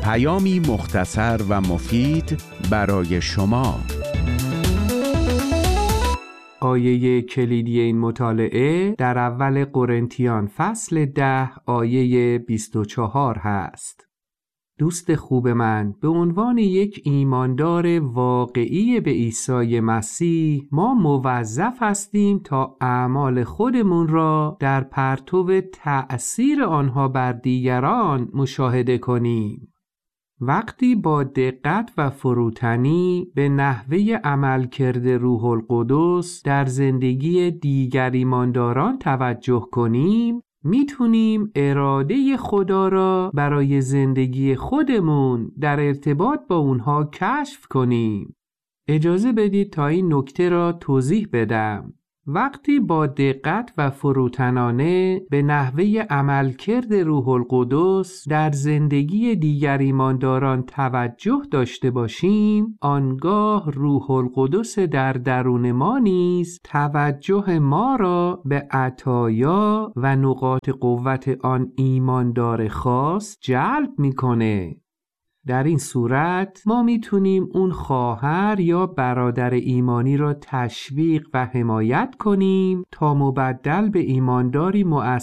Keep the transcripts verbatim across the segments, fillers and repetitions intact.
پیامی مختصر و مفید برای شما. آیه کلیدی این مطالعه در اول قرنتیان فصل ده آیه بیست و چهار هست. دوست خوب من، به عنوان یک ایماندار واقعی به عیسی مسیح ما موظف هستیم تا اعمال خودمون را در پرتو تأثیر آنها بر دیگران مشاهده کنیم. وقتی با دقت و فروتنی به نحوه عملکرد روح القدس در زندگی دیگر ایمانداران توجه کنیم، میتونیم اراده خدا را برای زندگی خودمون در ارتباط با اونها کشف کنیم. اجازه بدید تا این نکته را توضیح بدم. وقتی با دقت و فروتنانه به نحوه عملکرد روح القدس در زندگی دیگر ایمانداران توجه داشته باشیم، آنگاه روح القدس در درون ما نیز توجه ما را به عطایا و نقاط قوت آن ایماندار خاص جلب میکنه. در این صورت ما میتونیم اون خواهر یا برادر ایمانی را تشویق و حمایت کنیم تا مبدل به ایمانداری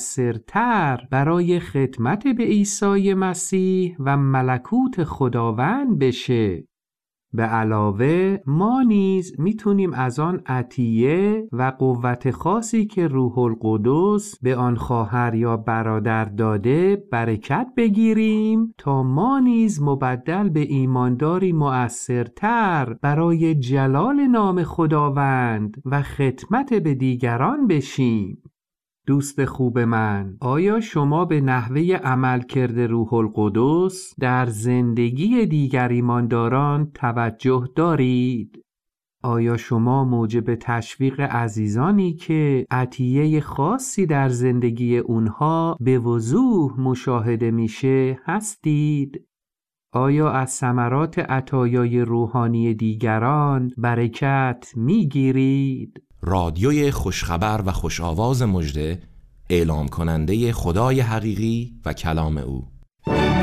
مؤثرتر برای خدمت به عیسی مسیح و ملکوت خداوند بشه. به علاوه ما نیز میتونیم از آن عطیه و قوت خاصی که روح القدس به آن خواهر یا برادر داده برکت بگیریم تا ما نیز مبدل به ایمانداری مؤثرتر برای جلال نام خداوند و خدمت به دیگران بشیم. دوست خوب من، آیا شما به نحوه عملکرد روح القدس در زندگی دیگر ایمانداران توجه دارید؟ آیا شما موجب تشویق عزیزانی که عطیه خاصی در زندگی اونها به وضوح مشاهده میشه هستید؟ آیا از ثمرات عطایای روحانی دیگران برکت میگیرید؟ رادیوی خوشخبر و خوش‌آواز مژده، اعلام کننده خدای حقیقی و کلام او.